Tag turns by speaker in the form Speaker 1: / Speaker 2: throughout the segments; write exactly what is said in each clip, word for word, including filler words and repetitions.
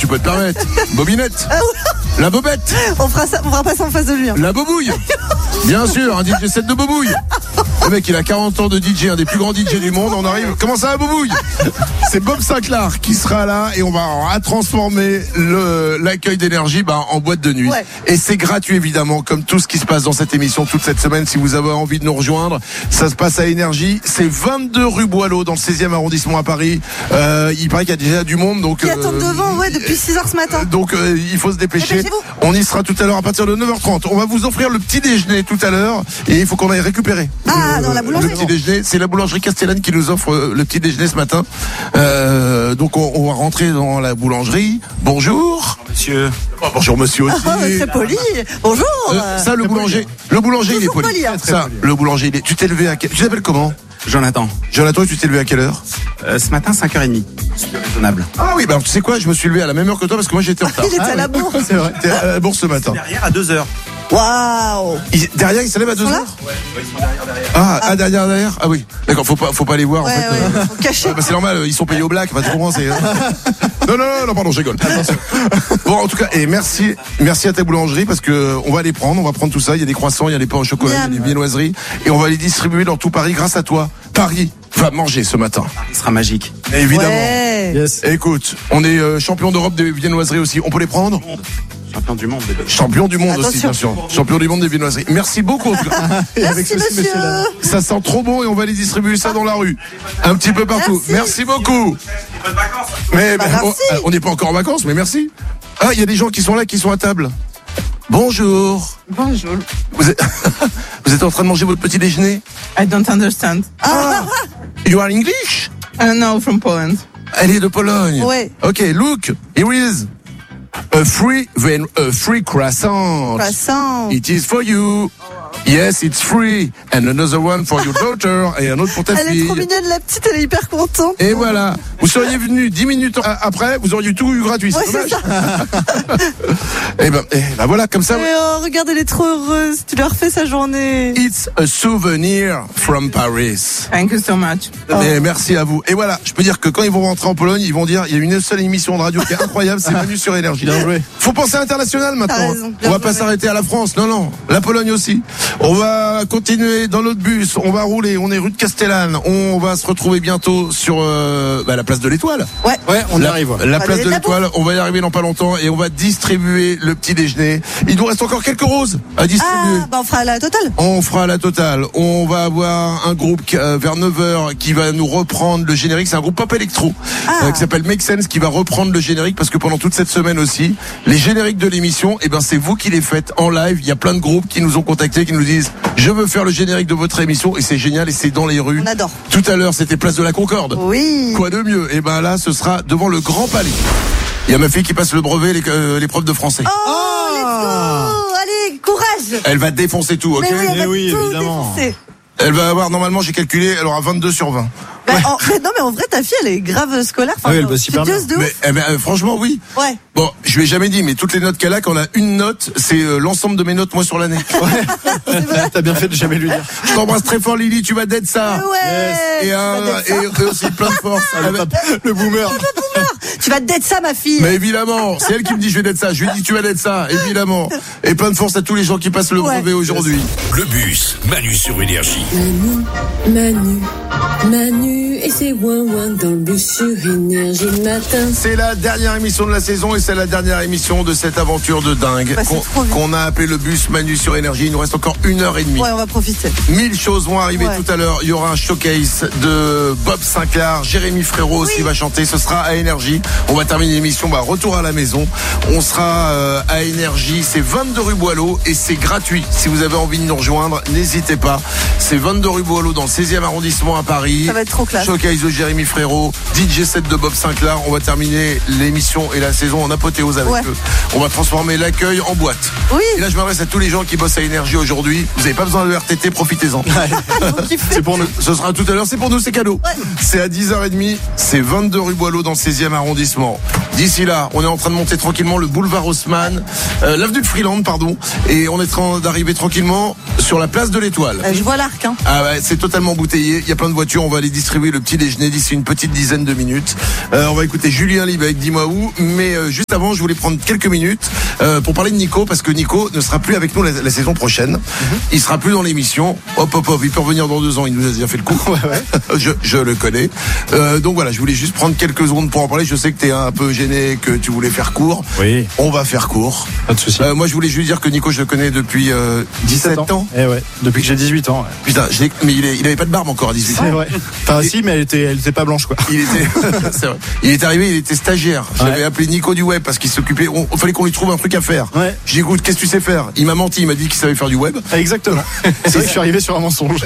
Speaker 1: tu peux te permettre. Bobinette. La bobette.
Speaker 2: On fera ça, on fera pas ça en face de lui. Hein.
Speaker 1: La bobouille. Bien sûr, un D J set de bobouille. Le mec, il a quarante ans de D J, un des plus grands D J du monde. On arrive. Comment ça, bobouille? C'est Bob Sinclair qui sera là et on va transformer le, l'accueil d'énergie bah, en boîte de nuit. Ouais. Et c'est gratuit, évidemment, comme tout ce qui se passe dans cette émission toute cette semaine. Si vous avez envie de nous rejoindre, ça se passe à Énergie. C'est vingt-deux rue Boileau, dans le seizième arrondissement à Paris. Euh, il paraît qu'il y a déjà du monde. Donc,
Speaker 2: qui attendent euh, devant, ouais, depuis six heures ce matin.
Speaker 1: Donc, euh, il faut se dépêcher. On y sera tout à l'heure à partir de neuf heures trente. On va vous offrir le petit déjeuner tout à l'heure et il faut qu'on aille récupérer.
Speaker 2: Ah, dans la boulangerie.
Speaker 1: Le petit déjeuner, c'est la boulangerie Castellane qui nous offre le petit déjeuner ce matin. Euh, donc on, on va rentrer dans la boulangerie. Bonjour.
Speaker 3: Monsieur.
Speaker 1: Oh, bonjour monsieur aussi.
Speaker 2: Oh, très poli. Bonjour.
Speaker 1: Euh, ça le boulanger, le boulanger il est poli. poli hein. Ça, poli. Le boulanger il est. Tu t'es levé à quel... Tu t'appelles comment?
Speaker 3: Jonathan.
Speaker 1: Jonathan, tu t'es levé à quelle heure?
Speaker 3: euh, Ce matin, cinq heures trente. C'est raisonnable.
Speaker 1: Ah oui, bah alors, tu sais quoi, je me suis levé à la même heure que toi parce que moi j'étais en retard.
Speaker 2: Il était
Speaker 1: ah,
Speaker 2: à la
Speaker 1: oui.
Speaker 2: bourse.
Speaker 1: C'est vrai, t'es à la bourse ce matin.
Speaker 3: Derrière à deux heures.
Speaker 2: Waouh.
Speaker 1: Derrière, ils se lèvent à deux heures.
Speaker 3: Ouais, ils sont derrière, derrière.
Speaker 1: Ah, ah, derrière, derrière. Ah oui. D'accord, faut pas, faut pas les voir
Speaker 2: ouais,
Speaker 1: en fait.
Speaker 2: Ouais,
Speaker 1: euh...
Speaker 2: faut cacher.
Speaker 1: Ouais, bah, c'est normal, ils sont payés au black. Enfin, tu comprends, c'est. Non, non, non, non, pardon, je rigole. Attention. Bon, en tout cas, et merci, merci à ta boulangerie parce que on va les prendre, on va prendre tout ça. Il y a des croissants, il y a des pains au chocolat, il y a des viennoiseries et on va les distribuer dans tout Paris grâce à toi. Paris va manger ce matin.
Speaker 3: Ce sera magique.
Speaker 1: Évidemment.
Speaker 2: Ouais.
Speaker 1: Yes. Écoute, on est euh, champion d'Europe des viennoiseries aussi. On peut les prendre?
Speaker 3: Champion du monde.
Speaker 1: Champion du monde
Speaker 2: Attention.
Speaker 1: aussi, bien sûr. Champion du monde des viennoiseries. Merci beaucoup.
Speaker 2: Merci, monsieur.
Speaker 1: Ça sent trop bon et on va les distribuer ça dans la rue. Un petit peu partout. Merci, merci beaucoup.
Speaker 3: Bonnes vacances.
Speaker 1: Mais,
Speaker 2: bah,
Speaker 1: on, on n'est pas encore en vacances, mais merci. Ah, il y a des gens qui sont là, qui sont à table. Bonjour.
Speaker 4: Bonjour.
Speaker 1: Vous êtes, vous êtes en train de manger votre petit déjeuner?
Speaker 4: I don't understand.
Speaker 1: Ah, you are English?
Speaker 4: Uh, no, from Poland.
Speaker 1: Elle est de Pologne.
Speaker 2: Ouais.
Speaker 1: Ok, look, here is a free, a free croissant.
Speaker 2: Croissant.
Speaker 1: It is for you. Yes, it's free. And another one for your daughter. Et un autre pour ta
Speaker 2: elle
Speaker 1: fille.
Speaker 2: Elle est trop mignonne, la petite, elle est hyper contente.
Speaker 1: Et voilà. Vous seriez venu dix minutes après, vous auriez tout eu gratuit. C'est
Speaker 2: ouais,
Speaker 1: dommage. Et ben, et ben voilà, comme ça.
Speaker 2: Mais oh, regarde, elle est trop heureuse. Tu leur fais sa journée.
Speaker 1: It's a souvenir from Paris.
Speaker 4: Thank you so much.
Speaker 1: Et merci à vous. Et voilà, je peux dire que quand ils vont rentrer en Pologne, ils vont dire, il y a une seule émission de radio qui est incroyable, c'est Manu sur Énergie. Bien joué. Faut penser à l'international maintenant.
Speaker 2: Raison,
Speaker 1: on va
Speaker 2: joué.
Speaker 1: pas s'arrêter à la France. Non, non. La Pologne aussi. On va continuer dans notre bus. On va rouler. On est rue de Castellane. On va se retrouver bientôt sur euh, bah, la place de l'Étoile.
Speaker 2: Ouais.
Speaker 3: Ouais, on
Speaker 1: la,
Speaker 3: y arrive.
Speaker 1: La place de l'Étoile. On va y arriver dans pas longtemps et on va distribuer le petit déjeuner. Il nous reste encore quelques roses à distribuer.
Speaker 2: Ah, bah on fera la totale.
Speaker 1: On fera la totale. On va avoir un groupe qui, euh, vers neuf heures qui va nous reprendre le générique. C'est un groupe pop électro
Speaker 2: ah.
Speaker 1: euh, qui s'appelle Make Sense qui va reprendre le générique parce que pendant toute cette semaine aussi, les génériques de l'émission, eh ben c'est vous qui les faites en live. Il y a plein de groupes qui nous ont contactés, qui nous disent je veux faire le générique de votre émission et c'est génial et c'est dans les rues.
Speaker 2: On adore.
Speaker 1: Tout à l'heure c'était place de la Concorde.
Speaker 2: Oui.
Speaker 1: Quoi de mieux? Et ben là ce sera devant le Grand Palais. Il y a ma fille qui passe le brevet, les, euh, l'épreuve de français.
Speaker 2: Oh, oh, let's go. Allez, courage.
Speaker 1: Elle va défoncer tout, ok?
Speaker 2: Mais oui, elle va
Speaker 3: oui,
Speaker 2: tout
Speaker 3: évidemment.
Speaker 2: défoncer.
Speaker 1: Elle va avoir, normalement, j'ai calculé, elle aura vingt-deux sur vingt.
Speaker 2: Bah, ouais. en, mais non, mais en vrai, ta fille, elle est grave scolaire. Enfin,
Speaker 3: ah oui, elle va super bien.
Speaker 2: De ouf.
Speaker 1: Mais, eh ben, euh, franchement, oui.
Speaker 2: Ouais.
Speaker 1: Bon, je lui ai jamais dit, mais toutes les notes qu'elle a, quand on a une note, c'est euh, l'ensemble de mes notes, moi, sur l'année.
Speaker 3: Ouais. T'as bien fait de jamais lui dire.
Speaker 1: Je t'embrasse très fort, Lily, tu vas d'être ça.
Speaker 2: Ouais.
Speaker 1: Yes. Et, un, et, et aussi plein de force.
Speaker 3: Avec le boomer.
Speaker 2: Le boomer. Tu vas d'être ça, ma fille.
Speaker 1: Mais évidemment, c'est elle qui me dit je vais d'être ça. Je lui dis tu vas d'être ça, évidemment. Et plein de force à tous les gens qui passent le brevet ouais. aujourd'hui.
Speaker 5: Le bus, Manu sur Énergie.
Speaker 6: Manu, Manu, Manu et c'est ouin ouin dans le bus sur Énergie le matin.
Speaker 1: C'est la dernière émission de la saison et c'est la dernière émission de cette aventure de dingue
Speaker 2: bah,
Speaker 1: qu'on, qu'on a appelé le bus Manu sur Énergie. Il nous reste encore une heure et demie.
Speaker 2: Ouais, on va profiter.
Speaker 1: Mille choses vont arriver
Speaker 2: ouais.
Speaker 1: tout à l'heure. Il y aura un showcase de Bob Sinclair, Jérémy Frérot aussi oui. va chanter. Ce sera à Énergie. On va terminer l'émission. Bah, retour à la maison. On sera euh, à Énergie. C'est vingt-deux rue Boileau et c'est gratuit. Si vous avez envie de nous rejoindre, n'hésitez pas. C'est vingt-deux rue Boileau dans le seizième arrondissement à Paris.
Speaker 2: Ça va être trop classe.
Speaker 1: Showcase de Jérémy Frérot, D J set de Bob Sinclair. On va terminer l'émission et la saison en apothéose avec ouais. eux. On va transformer l'accueil en boîte.
Speaker 2: Oui.
Speaker 1: Et là, je m'adresse à tous les gens qui bossent à Énergie aujourd'hui. Vous n'avez pas besoin de R T T, profitez-en. C'est pour nous. Ce sera tout à l'heure. C'est pour nous, c'est cadeau. Ouais. C'est à dix heures trente. C'est vingt-deux rue Boileau dans le seizième arrondissement. D'ici là, on est en train de monter tranquillement le boulevard Haussmann, euh, l'avenue de Freeland, pardon, et on est en train d'arriver tranquillement sur la place de l'Étoile.
Speaker 2: Euh, je vois l'arc, hein.
Speaker 1: Ah ouais, c'est totalement embouteillé. Il y a plein de voitures. On va aller distribuer le petit déjeuner d'ici une petite dizaine de minutes. Euh, on va écouter Julien Libre avec Dis-moi où. Mais euh, juste avant, je voulais prendre quelques minutes euh, pour parler de Nico, parce que Nico ne sera plus avec nous la, la saison prochaine. Mm-hmm. Il sera plus dans l'émission. Hop, hop, hop. Il peut revenir dans deux ans. Il nous a déjà fait le coup. Ouais, ouais. je, je le connais. Euh, donc voilà, je voulais juste prendre quelques secondes pour en parler. Je sais que t'es un peu gêné, que tu voulais faire court.
Speaker 3: Oui.
Speaker 1: On va faire court.
Speaker 3: Pas de souci.
Speaker 1: Euh, moi, je voulais juste dire que Nico, je le connais depuis euh, dix-sept ans.
Speaker 3: Eh ouais. Depuis que j'ai dix-huit ans. Ouais.
Speaker 1: Putain, je l'ai... mais il, est... il avait pas de barbe encore à dix-huit ans.
Speaker 3: C'est vrai. Enfin, si, mais elle était, elle était pas blanche, quoi.
Speaker 1: Il était, c'est vrai. Il est arrivé, il était stagiaire. Je l'avais ouais. appelé Nico du web parce qu'il s'occupait. On, il fallait qu'on lui trouve un truc à faire.
Speaker 3: Ouais.
Speaker 1: J'ai dit, écoute, qu'est-ce que tu sais faire? Il m'a menti, il m'a dit qu'il savait faire du web.
Speaker 3: Exactement. C'est vrai que je suis arrivé sur un mensonge.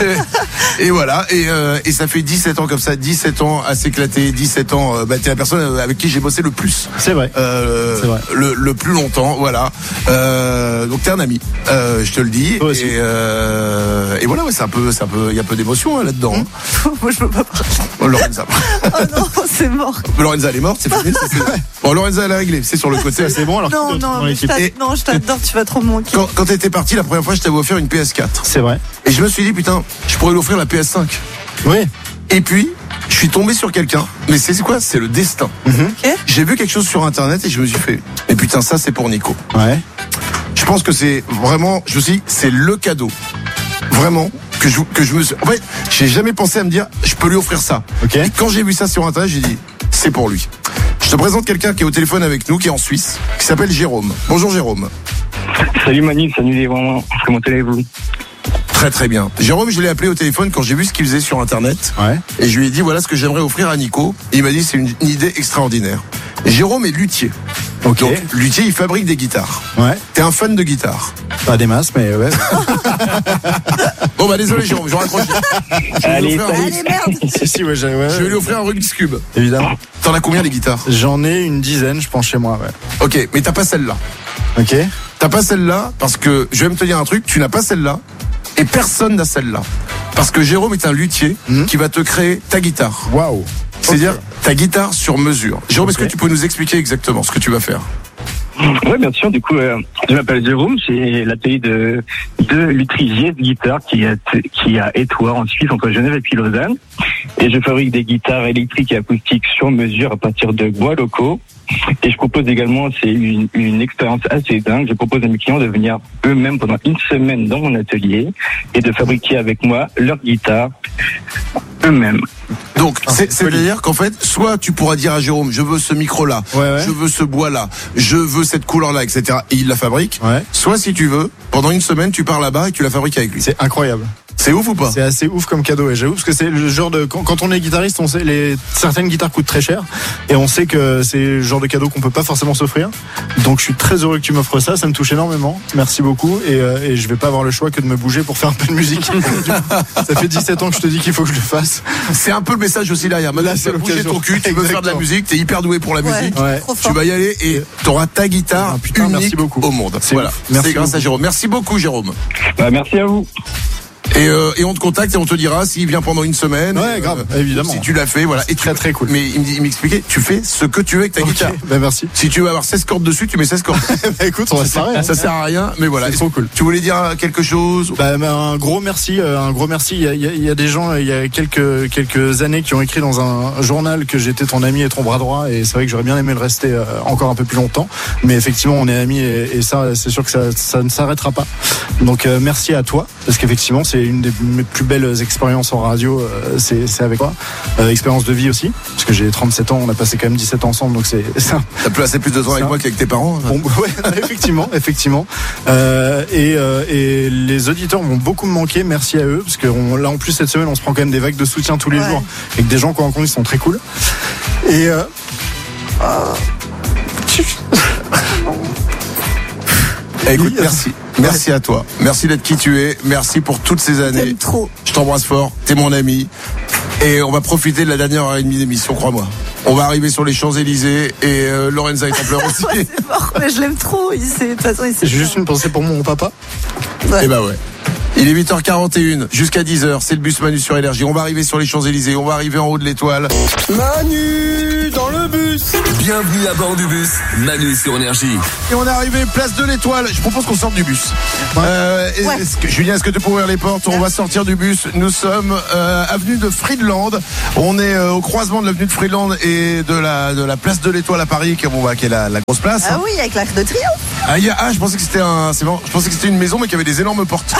Speaker 1: Et voilà. Et, euh, et ça fait dix-sept ans comme ça, dix-sept ans à s'éclater, dix-sept ans. Euh, bah, t'es la personne avec qui j'ai bossé le plus.
Speaker 3: C'est vrai.
Speaker 1: Euh,
Speaker 3: c'est vrai.
Speaker 1: Le, le plus longtemps, voilà. Euh, donc t'es un ami. Euh, je te le dis.
Speaker 3: Toi aussi.
Speaker 1: Et, euh, et voilà, ouais, c'est un peu, c'est un peu, il y a un peu d'émotion hein, là-dedans. Hein.
Speaker 2: Moi, je peux pas parler.
Speaker 1: Oh, Lorenza.
Speaker 2: Oh non, c'est mort.
Speaker 1: Lorenza, elle est morte, c'est fini. Ça, c'est... Bon, Lorenza, elle a réglé. C'est sur le côté.
Speaker 3: C'est bon alors.
Speaker 2: Non, non, mais je t'adore, et... non, je t'adore. Tu vas trop me manquer.
Speaker 1: Quand, quand t'étais parti la première fois, je t'avais offert une P S quatre.
Speaker 3: C'est vrai.
Speaker 1: Et je me suis dit, putain, je pourrais lui offrir la P S cinq.
Speaker 3: Oui.
Speaker 1: Et puis, je suis tombé sur quelqu'un. Mais c'est quoi? C'est le destin.
Speaker 3: Mm-hmm.
Speaker 2: Okay.
Speaker 1: J'ai vu quelque chose sur Internet et je me suis fait, mais putain, ça, c'est pour Nico.
Speaker 3: Ouais.
Speaker 1: Je pense que c'est vraiment, je me suis dit, c'est le cadeau. Vraiment. Que je, que je me suis... En fait, j'ai jamais pensé à me dire, je peux lui offrir ça.
Speaker 3: Okay.
Speaker 1: Et quand j'ai vu ça sur Internet, j'ai dit, c'est pour lui. Je te présente quelqu'un qui est au téléphone avec nous, qui est en Suisse, qui s'appelle Jérôme. Bonjour Jérôme.
Speaker 7: Salut Manu, salut les vraiment. Comment allez-vous?
Speaker 1: Très très bien. Jérôme, je l'ai appelé au téléphone quand j'ai vu ce qu'il faisait sur Internet.
Speaker 3: Ouais.
Speaker 1: Et je lui ai dit, voilà ce que j'aimerais offrir à Nico. Et il m'a dit, c'est une, une idée extraordinaire. Jérôme est luthier.
Speaker 3: Ok.
Speaker 1: Donc, luthier, il fabrique des guitares.
Speaker 3: Ouais.
Speaker 1: T'es un fan de guitare?
Speaker 3: Pas des masses, mais ouais.
Speaker 1: Bon, bah, désolé, Jérôme, je raccroche. Je vais
Speaker 7: Allez,
Speaker 1: lui offrir un...
Speaker 2: Allez, merde.
Speaker 3: si, si, ouais, ouais,
Speaker 1: je vais lui offrir un Rubik's Cube.
Speaker 3: Évidemment.
Speaker 1: T'en as combien, les guitares?
Speaker 3: J'en ai une dizaine, je pense, chez moi, ouais.
Speaker 1: Ok, mais t'as pas celle-là.
Speaker 3: Ok.
Speaker 1: T'as pas celle-là parce que, je vais me te dire un truc, tu n'as pas celle-là et personne n'a celle-là. Parce que Jérôme est un luthier mmh. qui va te créer ta guitare.
Speaker 3: Waouh.
Speaker 1: C'est-à-dire
Speaker 3: okay.
Speaker 1: ta guitare sur mesure. Jérôme, okay. Est-ce que tu peux nous expliquer exactement ce que tu vas faire?
Speaker 7: Oui, bien sûr. Du coup, euh, je m'appelle Jérôme. J'ai l'atelier de de lutherie de guitare qui est qui est à Étoile en Suisse, entre Genève et puis Lausanne. Et je fabrique des guitares électriques et acoustiques sur mesure à partir de bois locaux. Et je propose également, c'est une, une expérience assez dingue, je propose à mes clients de venir eux-mêmes pendant une semaine dans mon atelier et de fabriquer avec moi leur guitare eux-mêmes.
Speaker 1: Donc, c'est, c'est-à-dire qu'en fait, soit tu pourras dire à Jérôme, je veux ce micro-là,
Speaker 3: ouais, ouais.
Speaker 1: je veux ce bois-là, je veux cette couleur-là, et cetera. Et il la fabrique.
Speaker 3: Ouais.
Speaker 1: Soit, si tu veux, pendant une semaine, tu pars là-bas et tu la fabriques avec lui.
Speaker 3: C'est incroyable.
Speaker 1: C'est ouf ou pas?
Speaker 3: C'est assez ouf comme cadeau, et j'avoue, parce que c'est le genre de quand, quand on est guitariste, on sait les certaines guitares coûtent très cher et on sait que c'est le genre de cadeau qu'on peut pas forcément s'offrir. Donc je suis très heureux que tu m'offres ça, ça me touche énormément. Merci beaucoup et, euh, et je vais pas avoir le choix que de me bouger pour faire un peu de musique. Ça fait dix-sept ans que je te dis qu'il faut que je le fasse.
Speaker 1: C'est un peu le message aussi derrière. Maintenant, tu vas bouger ton cul, tu veux faire de la musique, t'es hyper doué pour la
Speaker 2: ouais,
Speaker 1: musique.
Speaker 2: Ouais.
Speaker 1: Tu vas y aller et t'auras ta guitare ah, putain, unique
Speaker 3: merci beaucoup.
Speaker 1: Au monde.
Speaker 3: C'est
Speaker 1: voilà.
Speaker 3: Merci
Speaker 1: c'est grâce
Speaker 3: beaucoup.
Speaker 1: à Jérôme. Merci beaucoup Jérôme.
Speaker 7: Bah, merci à vous.
Speaker 1: Et, euh, et on te contacte et on te dira s'il vient pendant une semaine.
Speaker 3: Ouais, grave,
Speaker 1: euh,
Speaker 3: évidemment.
Speaker 1: Si tu l'as fait, voilà. Et
Speaker 3: très
Speaker 1: tu,
Speaker 3: très cool.
Speaker 1: Mais il, me dit, il m'expliquait, tu fais ce que tu veux avec ta
Speaker 3: okay,
Speaker 1: guitare.
Speaker 3: Ben merci.
Speaker 1: Si tu veux avoir seize cordes dessus, tu mets seize cordes.
Speaker 3: Bah écoute, on va se marrer.
Speaker 1: Ça sert à rien, mais voilà.
Speaker 3: C'est trop cool.
Speaker 1: Tu voulais dire quelque chose?
Speaker 3: Bah, un gros merci, un gros merci. Il y a, il y a des gens, il y a quelques quelques années qui ont écrit dans un journal que j'étais ton ami et ton bras droit, et c'est vrai que j'aurais bien aimé le rester encore un peu plus longtemps. Mais effectivement, on est amis et, et ça, c'est sûr que ça, ça ne s'arrêtera pas. Donc euh, merci à toi, parce qu'effectivement, c'est une des mes plus belles expériences en radio, euh, c'est, c'est avec toi. Euh, expérience de vie aussi, parce que j'ai trente-sept ans, on a passé quand même dix-sept ans ensemble, donc c'est ça.
Speaker 1: T'as passé plus de temps avec moi qu'avec tes parents.
Speaker 3: Bon, ouais, effectivement, effectivement. Euh, et, euh, et les auditeurs vont beaucoup me manquer, merci à eux, parce que on, là en plus cette semaine, on se prend quand même des vagues de soutien tous les ouais. jours, et que des gens qu'on rencontre, ils sont très cool. Et euh...
Speaker 1: Eh, écoute, merci. Merci à toi. Merci d'être qui tu es. Merci pour toutes ces années.
Speaker 2: T'aimes trop.
Speaker 1: Je t'embrasse fort. T'es mon ami. Et on va profiter de la dernière heure et demie d'émission, crois-moi. On va arriver sur les Champs-Élysées et euh, Lorenza est en pleurs aussi.
Speaker 2: Ouais, c'est mort, mais je l'aime trop. Il sait, de toute façon, il sait.
Speaker 3: J'ai juste une pensée pour mon papa.
Speaker 1: Ouais. Et bah ouais. Il est huit heures quarante et un, jusqu'à dix heures, c'est le bus Manu sur Énergie. On va arriver sur les Champs-Élysées, on va arriver en haut de l'étoile.
Speaker 5: Manu dans le bus. Bienvenue à bord du bus Manu sur Énergie.
Speaker 1: Et on est arrivé place de l'étoile. Je propose qu'on sorte du bus.
Speaker 3: Ouais.
Speaker 1: Euh,
Speaker 2: Ouais.
Speaker 1: est-ce que, Julien, est-ce que tu peux ouvrir les portes? On va sortir du bus. Nous sommes euh, avenue de Friedland. On est euh, au croisement de l'avenue de Friedland et de la, de la place de l'étoile à Paris, qui, bon, bah, qui est la, la grosse place.
Speaker 2: Ah oui, avec l'Arc de Triomphe.
Speaker 1: Ah, il y a, ah, je pensais que c'était un, c'est bon, je pensais que c'était une maison, mais qui avait des énormes portes.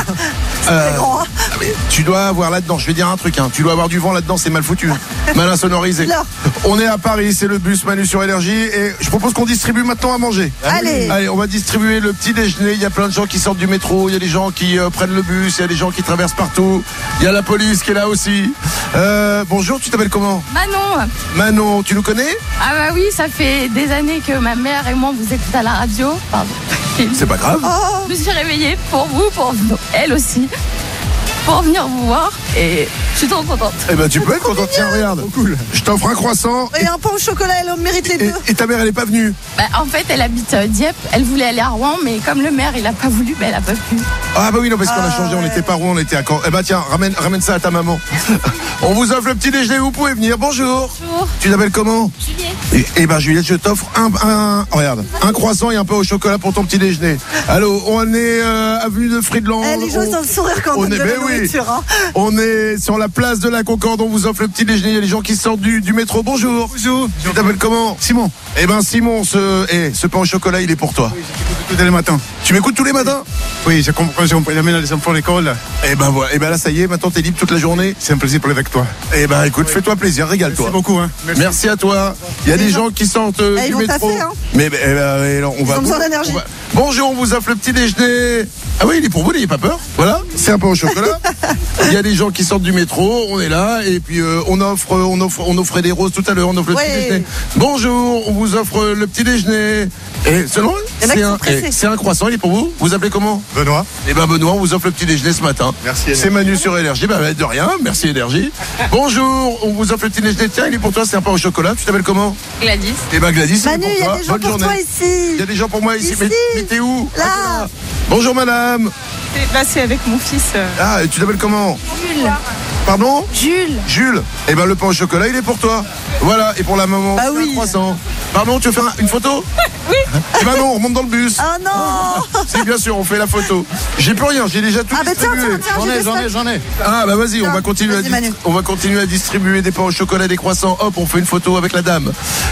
Speaker 1: Euh,
Speaker 2: C'est grand, hein.
Speaker 1: ah, mais tu dois avoir là-dedans, je vais dire un truc, hein, tu dois avoir du vent là-dedans, c'est mal foutu. Mal insonorisé.
Speaker 2: Non.
Speaker 1: On est à Paris, c'est le bus Manu sur Énergie et je propose qu'on distribue maintenant à manger.
Speaker 2: Allez.
Speaker 1: Allez, on va distribuer le petit déjeuner. Il y a plein de gens qui sortent du métro, il y a des gens qui euh, prennent le bus, il y a des gens qui traversent partout. Il y a la police qui est là aussi. Euh, bonjour, tu t'appelles comment?
Speaker 8: Manon.
Speaker 1: Manon, tu nous connais?
Speaker 8: Ah bah oui, ça fait des années que ma mère et moi vous écoutez à la radio. Pardon.
Speaker 1: C'est pas grave.
Speaker 2: Oh,
Speaker 8: Je me suis réveillée pour vous, pour elle aussi, pour venir vous voir et je suis trop contente.
Speaker 1: Eh ben tu peux être content, tiens, regarde. Cool. Je t'offre un croissant.
Speaker 2: et un pain au chocolat, elle en mérite les
Speaker 1: Et,
Speaker 2: deux.
Speaker 1: et ta mère, elle est pas venue?
Speaker 8: Bah, en fait, elle habite euh, Dieppe. Elle voulait aller à Rouen, mais comme le maire il a pas voulu, bah, elle a pas pu.
Speaker 1: Ah bah oui, non, parce qu'on a
Speaker 2: Ah,
Speaker 1: changé, on
Speaker 2: ouais.
Speaker 1: n'était pas Rouen, on était à Caen. Eh ben tiens, ramène, ramène ça à ta maman. On vous offre le petit déjeuner, vous pouvez venir. Bonjour.
Speaker 8: Bonjour.
Speaker 1: Tu t'appelles comment?
Speaker 8: Juliette.
Speaker 1: Eh ben Juliette, je t'offre un, un, regarde, un croissant et un pain au chocolat pour ton petit déjeuner. Allô, on est euh, avenue de Friedland.
Speaker 2: Elle les gens
Speaker 1: on,
Speaker 2: ont le sourire quand on
Speaker 1: on
Speaker 2: donne
Speaker 1: est-
Speaker 2: de
Speaker 1: mais
Speaker 2: la
Speaker 1: oui.
Speaker 2: nourriture. Hein.
Speaker 1: on est sur la place de la Concorde, on vous offre le petit déjeuner. Il y a des gens qui sortent du, du métro. Bonjour. Bonjour. Tu t'appelles comment?
Speaker 3: Simon,
Speaker 1: Eh ben Simon, ce, eh, ce pain au chocolat, il est pour toi.
Speaker 3: tous les matins.
Speaker 1: Tu m'écoutes tous les matins?
Speaker 3: Oui, je comprends, j'amène les enfants à l'école.
Speaker 1: Eh ben voilà, eh ben là ça y est, maintenant t'es libre toute la journée.
Speaker 3: C'est un plaisir pour aller avec toi.
Speaker 1: Eh ben écoute, fais-toi plaisir, régale-toi.
Speaker 3: Merci beaucoup. Hein.
Speaker 1: Merci. à toi. Il y a des gens qui sortent euh,
Speaker 2: Eh, ils
Speaker 1: du
Speaker 2: vont
Speaker 1: métro.
Speaker 2: taffer, hein.
Speaker 1: Mais, mais, eh ben, eh, on va.
Speaker 2: ont besoin d'énergie.
Speaker 1: on va- Bonjour, on vous offre le petit déjeuner. Ah oui, il est pour vous, n'ayez pas peur. Voilà, c'est un pain au chocolat. Il y a des gens qui sortent du métro, on est là et puis euh, on offre, on offre, on offrait des roses tout à l'heure, on offre le
Speaker 2: Ouais.
Speaker 1: petit déjeuner. Bonjour, on vous offre le petit déjeuner. Et selon,
Speaker 2: Il y en a
Speaker 1: c'est
Speaker 2: qui
Speaker 1: un,
Speaker 2: sont pressés.
Speaker 1: eh, c'est un croissant, il est pour vous. Vous appelez comment?
Speaker 3: Benoît.
Speaker 1: Eh ben Benoît, on vous offre le petit déjeuner ce matin.
Speaker 3: Merci,
Speaker 1: C'est Manu sur Énergie. Ben de rien, merci Énergie. Bonjour, on vous offre le petit déjeuner. Tiens, il est pour toi, c'est un pain au chocolat. Tu t'appelles comment?
Speaker 8: Gladys.
Speaker 1: Eh ben Gladys, c'est
Speaker 2: Manu,
Speaker 1: pour
Speaker 2: il y a
Speaker 1: toi.
Speaker 2: des gens
Speaker 1: Bonne
Speaker 2: pour
Speaker 1: journée.
Speaker 2: toi ici.
Speaker 1: Il y a des gens pour moi ici.
Speaker 2: Ici.
Speaker 1: Mais, mais t'es où?
Speaker 2: Là.
Speaker 1: Ah, bonjour madame.
Speaker 4: Là, c'est avec mon fils. euh,
Speaker 1: Ah, et tu t'appelles comment?
Speaker 8: Jules.
Speaker 1: Pardon?
Speaker 8: Jules.
Speaker 1: Jules. Eh ben le pain au chocolat, il est pour toi. Voilà, et pour la maman,
Speaker 2: Bah
Speaker 1: c'est
Speaker 2: oui.
Speaker 1: un croissant. Pardon, tu veux faire un- une photo? Oui. Eh ben non, on remonte dans le bus.
Speaker 2: Ah non.
Speaker 1: C'est bien sûr, on fait la photo. J'ai plus rien, j'ai déjà tout
Speaker 2: Ah bah tiens,
Speaker 1: distribué.
Speaker 2: tiens, tiens,
Speaker 3: J'en
Speaker 2: j'ai
Speaker 3: ai,
Speaker 2: des
Speaker 3: j'en ai,
Speaker 2: stocks.
Speaker 3: j'en ai.
Speaker 1: Ah bah vas-y, on va continuer à
Speaker 2: Vas-y, Manu.
Speaker 1: distri- on va continuer à distribuer des pains au chocolat, des croissants. Hop, on fait une photo avec la dame.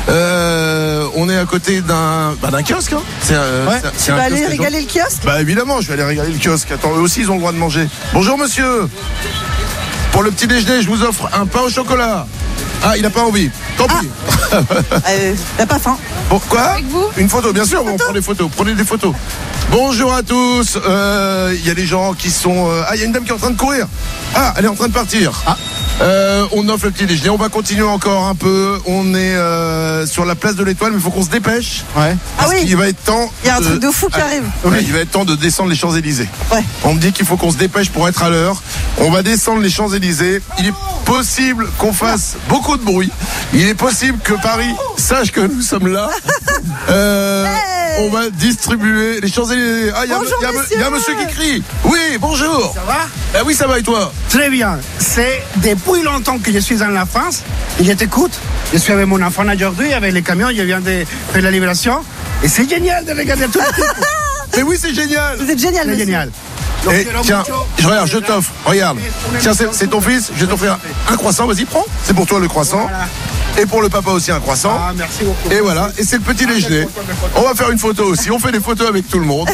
Speaker 1: Euh, on est à côté d'un bah, d'un kiosque. Hein. C'est un,
Speaker 3: Ouais.
Speaker 1: c'est un- c'est
Speaker 2: Tu
Speaker 1: un
Speaker 2: vas aller
Speaker 1: kiosque, les gens-
Speaker 2: régaler le kiosque.
Speaker 1: Bah évidemment, je vais aller regarder le kiosque. Attends, eux aussi ils ont le droit de manger. Bonjour monsieur. Pour le petit déjeuner, je vous offre un pain au chocolat. Ah, il n'a pas envie. Tant pis.
Speaker 2: Euh, T'as pas faim.
Speaker 1: Pourquoi?
Speaker 8: Avec vous?
Speaker 1: Une photo, bien sûr, on prend des photos. Prenez des photos. Bonjour à tous. Euh, Il y a des gens qui sont. euh, Ah, il y a une dame qui est en train de courir. Ah, elle est en train de partir.
Speaker 3: Ah.
Speaker 1: Euh, on offre le petit déjeuner. On va continuer encore un peu. On est euh, sur la place de l'Étoile, mais il faut qu'on se dépêche.
Speaker 3: Ouais.
Speaker 2: Ah oui.
Speaker 1: Il va être temps.
Speaker 2: Il y a un truc de fou qui
Speaker 1: Ah,
Speaker 2: arrive.
Speaker 1: ouais, il va être temps de descendre les Champs-Élysées.
Speaker 2: Ouais.
Speaker 1: On me dit qu'il faut qu'on se dépêche pour être à l'heure. On va descendre les Champs-Élysées. Il est possible qu'on fasse beaucoup de bruit. Il est possible que Paris sache que nous sommes là. Euh,
Speaker 2: Hey.
Speaker 1: on va distribuer les Champs-Élysées. Ah, il y a-
Speaker 2: Bonjour,
Speaker 1: il y, a-
Speaker 2: messieurs.
Speaker 1: il y a un monsieur qui crie. Oui, bonjour.
Speaker 9: Ça va?
Speaker 1: Ah oui, ça va et toi?
Speaker 9: Très bien. C'est depuis longtemps que je suis en la France et je t'écoute. Je suis avec mon enfant aujourd'hui, avec les camions, je viens de faire la libération. Et c'est génial de regarder tout le truc.
Speaker 1: Mais oui, c'est génial.
Speaker 2: Vous êtes génial,
Speaker 9: C'est
Speaker 2: monsieur.
Speaker 9: génial.
Speaker 1: Et tiens, je regarde, je t'offre. Regarde. Tiens, c'est c'est ton fils. Je vais t'offrir un croissant. Vas-y, prends. C'est pour toi le croissant.
Speaker 9: Voilà.
Speaker 1: Et pour le papa aussi un croissant.
Speaker 9: Ah, merci beaucoup.
Speaker 1: Et voilà, et c'est le petit déjeuner. On va faire une photo aussi. On fait des photos avec tout le monde.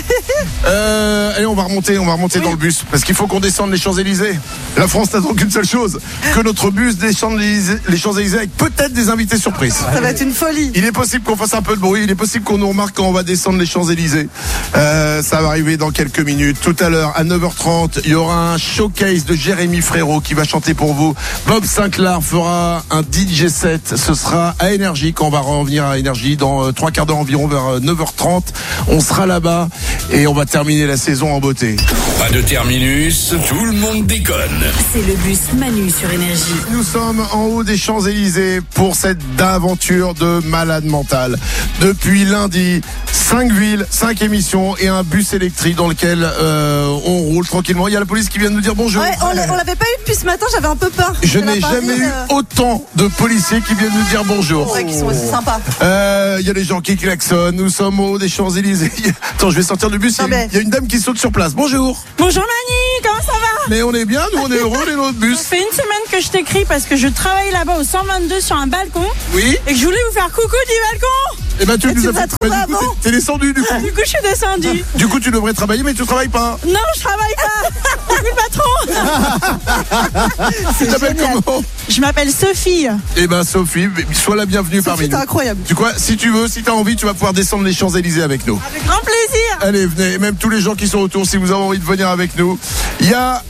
Speaker 1: Euh, allez, on va remonter, on va remonter dans le bus parce qu'il faut qu'on descende les Champs-Élysées. La France n'attend qu'une seule chose, que notre bus descende les les Champs-Élysées avec peut-être des invités surprises.
Speaker 2: Ça va être une folie.
Speaker 1: Il est possible qu'on fasse un peu de bruit, il est possible qu'on nous remarque quand on va descendre les Champs-Élysées. Euh, ça va arriver dans quelques minutes. Tout à l'heure, à neuf heures trente, il y aura un showcase de Jérémy Frérot qui va chanter pour vous. Bob Sinclair fera un D J set. Ce sera à Énergie, quand on va revenir à Énergie dans euh, trois quarts d'heure environ, vers euh, neuf heures trente. On sera là-bas Et on va terminer la saison en beauté.
Speaker 5: Pas de terminus, tout le monde déconne.
Speaker 6: C'est le bus Manu sur Énergie.
Speaker 1: Nous sommes en haut des Champs-Élysées pour cette aventure de malade mental. Depuis lundi, cinq villes, cinq émissions et un bus électrique dans lequel euh, on roule tranquillement. Il y a la police qui vient de nous dire bonjour.
Speaker 2: Ouais, on l'a- on l'avait pas eu depuis ce matin, j'avais un peu peur.
Speaker 1: Je
Speaker 2: Ça m'a
Speaker 1: n'ai
Speaker 2: pas
Speaker 1: jamais
Speaker 2: dit,
Speaker 1: eu
Speaker 2: euh,
Speaker 1: autant de policiers qui viennent nous dire bonjour.
Speaker 2: Ouais, qui sont aussi sympas.
Speaker 1: Euh, Il y a des gens qui klaxonnent. Nous sommes au haut des Champs-Élysées. Attends, je vais sortir du bus. Il y a-
Speaker 2: Non, mais-
Speaker 1: il y a une dame qui saute sur place. Bonjour.
Speaker 4: Bonjour Mani, comment ça va?
Speaker 1: Mais on est bien, nous on est heureux, les autres bus.
Speaker 4: Ça fait une semaine que je t'écris parce que je travaille là-bas au cent vingt-deux sur un balcon
Speaker 1: Oui.
Speaker 4: et que je voulais vous faire coucou du balcon.
Speaker 1: Et ben tu
Speaker 2: Et
Speaker 1: nous
Speaker 2: tu
Speaker 1: as
Speaker 2: nous as
Speaker 1: fait.
Speaker 2: trouvé
Speaker 1: bah, du coup,
Speaker 2: avant.
Speaker 1: t'es t'es descendu du coup.
Speaker 4: Du coup, je suis descendue.
Speaker 1: Du coup, tu devrais travailler, mais tu travailles pas.
Speaker 4: Non, je travaille pas. C'est plus le patron.
Speaker 1: Tu t'appelles
Speaker 2: génial.
Speaker 1: comment?
Speaker 2: Je m'appelle Sophie.
Speaker 1: Eh ben Sophie, sois la bienvenue parmi
Speaker 2: Sophie,
Speaker 1: nous.
Speaker 2: t'es incroyable.
Speaker 1: Tu quoi? Si tu veux, si t'as envie, tu vas pouvoir descendre les Champs-Élysées avec nous.
Speaker 4: Avec grand plaisir.
Speaker 1: Allez, venez. Et même tous les gens qui sont autour, si vous avez envie de venir avec nous. Il y a.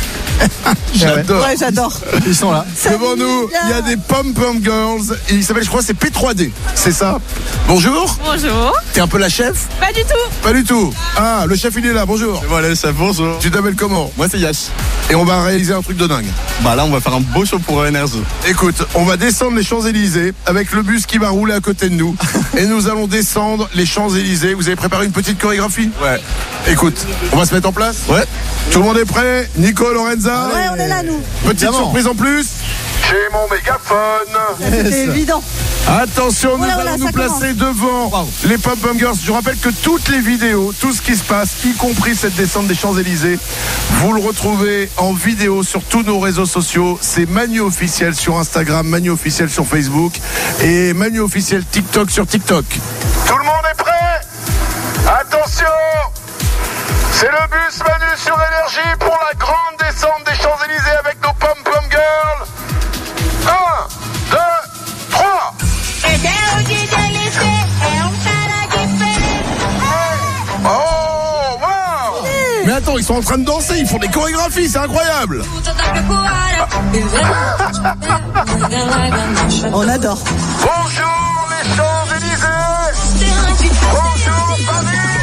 Speaker 1: J'adore.
Speaker 2: Ouais, j'adore.
Speaker 3: Ils sont là.
Speaker 1: Devant nous, il y a des Pom Pom Girls. Et il s'appelle, je crois, c'est P trois D. C'est ça. Bonjour.
Speaker 4: Bonjour.
Speaker 1: T'es un peu la chef?
Speaker 4: Pas du tout.
Speaker 1: Pas du tout. Ah, le chef, il est là. Bonjour.
Speaker 10: Voilà, ça bonjour.
Speaker 1: Tu t'appelles comment?
Speaker 10: Moi c'est Yash.
Speaker 1: Et on va réaliser un truc de dingue.
Speaker 10: Bah là on va faire un beau show pour Énergie.
Speaker 1: Écoute, on va descendre les Champs-Élysées avec le bus qui va rouler à côté de nous. Et nous allons descendre les Champs-Élysées. Vous avez préparé une petite chorégraphie?
Speaker 10: Ouais.
Speaker 1: Écoute, on va se mettre en place?
Speaker 10: Ouais.
Speaker 1: Tout le monde est prêt? Nico, Lorenza?
Speaker 2: Ouais, on est là, nous.
Speaker 1: Petite
Speaker 3: Évidemment.
Speaker 1: surprise en plus. J'ai mon mégaphone.
Speaker 2: C'était évident.
Speaker 1: Attention, nous
Speaker 2: Voilà,
Speaker 1: allons
Speaker 2: voilà,
Speaker 1: nous
Speaker 2: ça
Speaker 1: placer devant les Pom Pom Girls. Je rappelle que toutes les vidéos, tout ce qui se passe, y compris cette descente des Champs-Élysées, vous le retrouvez en vidéo sur tous nos réseaux sociaux. C'est Manu Officiel sur Instagram, Manu Officiel sur Facebook et Manu Officiel TikTok sur TikTok. Tout le monde est prêt? Attention! C'est le bus Manu sur Énergie pour la grande descente des Champs-Élysées avec nos Pom Pom Girls. un, deux, trois. Oh, wow! Mais attends, ils sont en train de danser, ils font des chorégraphies, c'est incroyable!
Speaker 2: On adore.
Speaker 1: Bonjour les Champs-Élysées! Bonjour Paris!